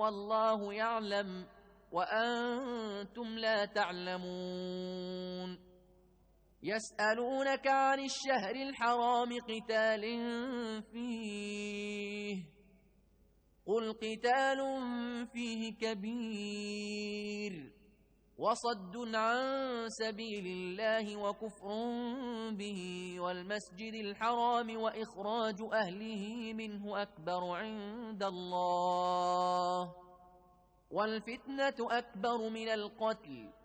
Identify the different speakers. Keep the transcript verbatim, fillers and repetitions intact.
Speaker 1: والله يعلم وأنتم لا تعلمون. يسألونك عن الشهر الحرام قتال فيه قل قتال فيه كبير وصد عن سبيل الله وكفر به والمسجد الحرام وإخراج أهله منه أكبر عند الله والفتنة أكبر من القتل